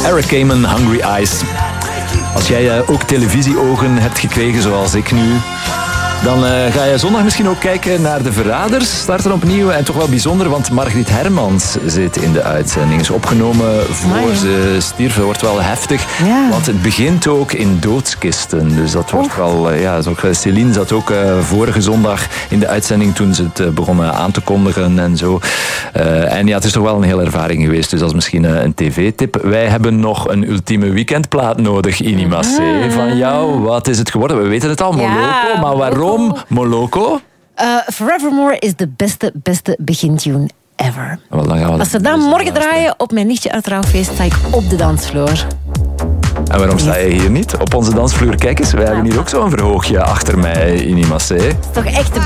Eric Kamen, Hungry Eyes. Als jij ook televisieogen hebt gekregen, zoals ik nu, dan ga je zondag misschien ook kijken naar De Verraders. Starten opnieuw en toch wel bijzonder, want Margriet Hermans zit in de uitzending. Is opgenomen voor ze stierf. Dat wordt wel heftig, want het begint ook in doodskisten. Dus dat wordt wel... Céline zat ook vorige zondag in de uitzending toen ze het begonnen aan te kondigen en zo. En het is toch wel een hele ervaring geweest. Dus dat is misschien een tv-tip. Wij hebben nog een ultieme weekendplaat nodig, Inima C. Van jou. Wat is het geworden? We weten het al, Moloko. Maar waarom Moloko? Forevermore is de beste begintune ever. Als we dan morgen draaien op mijn nichtje uit Trouwfeest, sta ik op de dansvloer. En waarom sta je hier niet? Op onze dansvloer, kijk eens, wij hebben hier ook zo'n verhoogje achter mij, Inima C. Het is toch echt de